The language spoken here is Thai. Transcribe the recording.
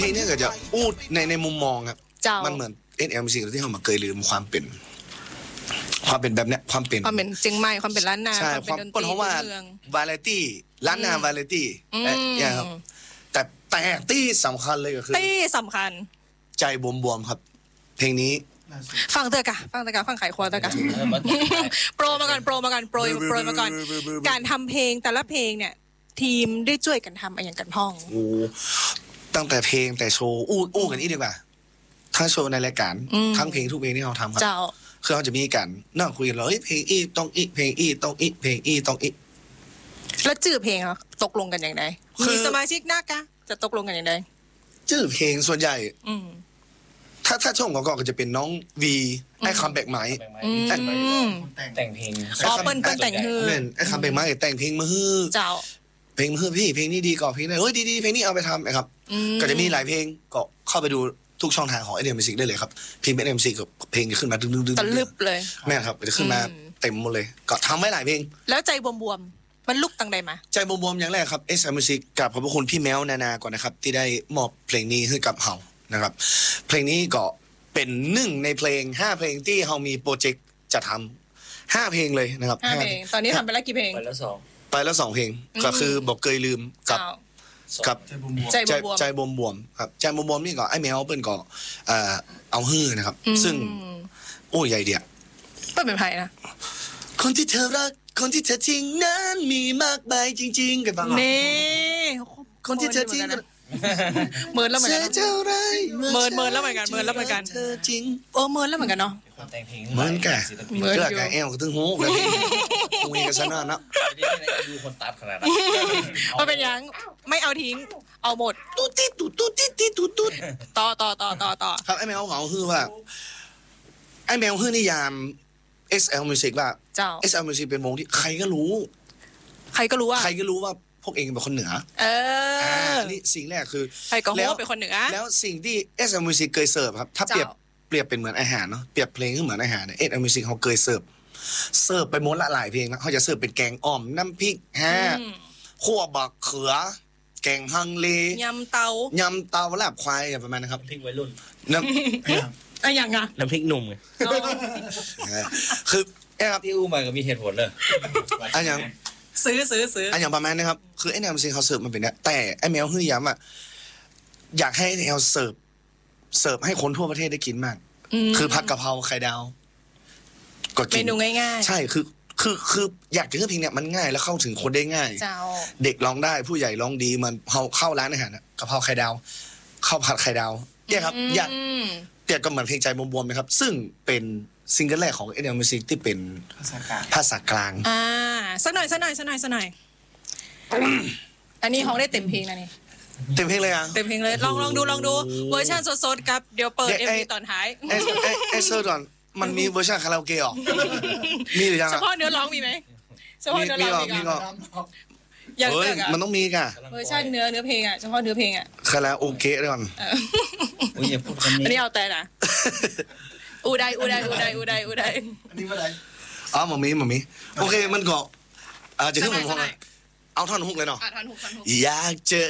เพลงนี้ก็จะอู้ในมุมมองครับมันเหมือน SLMC ที่เขามาเคยลืมความเป็นแบบเนี้ยความเป็นเจียงใหม่ความเป็นล้านนาความเป็นดนตรีเพราะว่าวาไรตี้ล้านนาวาไรตี้เนี่ยครับแต่ที่สำคัญเลยก็คือที่สำคัญใจบวมๆครับเพลงนี้ฟังเถอะกะฟังไขควงเถอะกะโปรมาก่อนโปรมาก่อนการทำเพลงแต่ละเพลงเนี่ยทีมได้ช่วยกันทำอะไรอย่างกันพ้องตั้งแต่เพลงแต่โชว์อู้กันอีกดีกว่าทั้งโชว์ในรายการทั้งเพลงทุกเพลงที่เราทำครับคือเขาจะมีกันนั่งคุยกันเลยเพลงอีต้องอีเพลงอีต้องอีเพลงอีต้องอีแล้วชื่อเพลงเหรอตกลงกันอย่างไรมีสมาชิกนักกะจะตกลงกันอย่างไรชื่อเพลงส่วนใหญ่ถ้าช่วงก่อนก็จะเป็นน้องวีไอ้คำแบกไม้แต่งเพลงเปิ้ลแต่งฮือไอ้คำแบกไม้แต่งเพลงมือเจ้าเพลงมือพี่เพลงนี้ดีกว่าเพลงนี้เฮ้ยดีเพลงนี้เอาไปทำนะครับก็จะมีหลายเพลงก็เข้าไปดูทุกช่องทางของ SL Music ได้เลยครับพิมพ์ SL Music กับเพลงจะขึ้นมาดึงตะลึบเลยแม่ครับจะขึ้นมาเต็มหมดเลยก็ทำไว้หลายเพลงแล้วใจบวมมันลุกตั้งใดมาใจบวมอย่างแรกครับ SL Music กับขอบพระคุณพี่แมวนานาก่อนนะครับที่ได้มอบเพลงนี้ให้กับเฮานะครับเพลงนี้ก็เป็นหนึ่งในเพลง5เพลงที่เฮามีโปรเจกต์จะทำ5เพลงเลยนะครับ 5เพลงตอนนี้ทำไปแล้วกี่เพลงไปแล้ว2เพลงก็คือบอกเคยลืมกับใจบวมครับใจบวมนี่ก็ไอ้แมวเปิ้นก็เอาฮื้อนะครับซึ่งโอ้ใหญ่เดียเปิ้นเป็นไผนะคนที่เธอรักคนที่เธอทิ้งนั้นมีมากมายจริงๆกันบ้างเหรอนี่คนที่เธอทิ้งเมินแล้วเหมือนกันเมินแล้วเหมือนกันเธอจริงเมินแล้วเหมือนกันเนาะเหมือนกันเลือกแอลก็ถึงหูเลยคุยกันซะนั่นนะดูคนตัดขนาดนั้นมันเป็นยังไม่เอาทิ้งเอาหมดตุ๊ดต่อครับไอ้แมวเขาคือว่าไอ้แมวคือนิยาม SL Music ว่า SL Music เป็นวงที่ใครก็รู้ว่าพวกเองเป็นคนเหนือนี่สิ่งแรกคือใครก็รู้ว่าเป็นคนเหนือแล้วสิ่งที่ SL Music เคยเสิร์ฟครับถ้าเปรียบเป็นเหมือนอาหารเนาะเปรียบเพลงก็เหมือนอาหารเนี่ย SL Music เขาเคยเสิร์ฟไปหมดละหลายเพลงนะเขาจะเสิร์ฟเป็นแกงอ่อมน้ำพริกคั่วบักเขือแกงฮังเลยำเตาลาบควายอย่างประมาณนะครับพริกวัยรุ่นอย่างอ่ะน้ำพริกหนุ่มไงคือครับที่อู้มาก็มีเหตุผลเลยอย่างซื้ออย่างประมาณนี้ครับคือไอ้แนวมันเขาเสิร์ฟมันเป็นเนี่ยแต่ไอ้แมวฮื้อย้ำอ่ะอยากให้แนวเสิร์ฟให้คนทั่วประเทศได้กินมากคือผัดกะเพราไข่ดาวก็กินเมนูง่ายๆใช่คืออยากจะให้เพลงเนี่ยมันง่ายแล้วเข้าถึงคนได้ง่ายเด็กร้องได้ผู้ใหญ่ร้องดีมันเข้าร้านอาหารกะเพราไข่ดาวข้าวผัดไข่ดาวเนี่ยครับอยากเปรียบกับเหมือนเพลงใจบวมๆนะครับซึ่งเป็นซิงเกิลแรกของ SL Music ที่เป็นภาษากลางสักหน่อยอันนี้ห้องได้เต็มเพลงนะนี่เต็มเพลงเลยอ่ะเต็มเพลงเลยลองดูเวอร์ชันสดๆครับเดี๋ยวเปิด MV ตอนท้ายไอเซอร์ก่อนมันมีเวอร์ชันคาราโอเกะหรอมีหรือยังเฉพาะเนื้อร้องมีไหมเฉพาะเนื้อร้องมีก็เฮ้ยมันต้องมีก่ะเวอร์ชันเนื้อเพลงอ่ะเฉพาะเนื้อเพลงอ่ะคาราโอเกะก่อนอันนี้เอาแต่นะอูได้อันนี้ว่าไรหมอมีโอเคมันก็จะขึ้นผมเอาท่อนฮุกเลยเนาะท่อนฮุกอยากเจอ